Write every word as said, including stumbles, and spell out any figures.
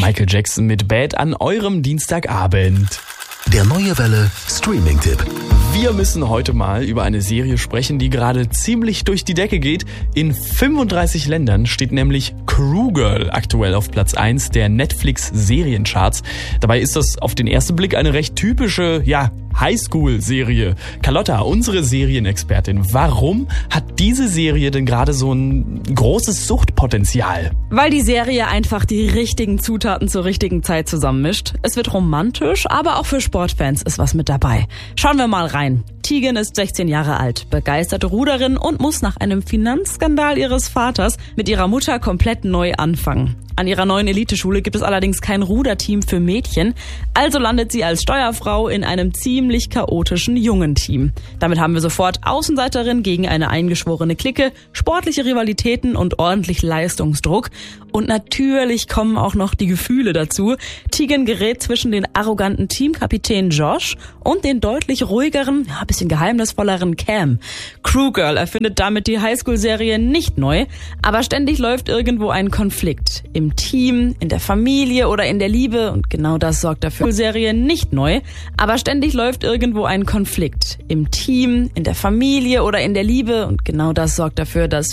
Michael Jackson mit Bad an eurem Dienstagabend. Der Neue Welle Streaming-Tipp. Wir müssen heute mal über eine Serie sprechen, die gerade ziemlich durch die Decke geht. In fünfunddreißig Ländern steht nämlich Crew Girl aktuell auf Platz eins der Netflix-Seriencharts. Dabei ist das auf den ersten Blick eine recht typische, ja, Highschool-Serie. Carlotta, unsere Serienexpertin, warum hat diese Serie denn gerade so ein großes Suchtpotenzial? Weil die Serie einfach die richtigen Zutaten zur richtigen Zeit zusammenmischt. Es wird romantisch, aber auch für Sportfans ist was mit dabei. Schauen wir mal rein. Tegan ist sechzehn Jahre alt, begeisterte Ruderin und muss nach einem Finanzskandal ihres Vaters mit ihrer Mutter komplett neu anfangen. An ihrer neuen Eliteschule gibt es allerdings kein Ruderteam für Mädchen, also landet sie als Steuerfrau in einem ziemlich chaotischen Jungenteam. Damit haben wir sofort Außenseiterin gegen eine eingeschworene Clique, sportliche Rivalitäten und ordentlich Leistungsdruck. Und natürlich kommen auch noch die Gefühle dazu. Tegan gerät zwischen den arroganten Teamkapitän Josh und den deutlich ruhigeren, ja, bisschen geheimnisvolleren Cam. Crew Girl erfindet damit die Highschool-Serie nicht neu, aber ständig läuft irgendwo ein Konflikt. Im Team, in der Familie oder in der Liebe und genau das sorgt dafür. Serie nicht neu, aber ständig läuft irgendwo ein Konflikt. Im Team, in der Familie oder in der Liebe und genau das sorgt dafür, dass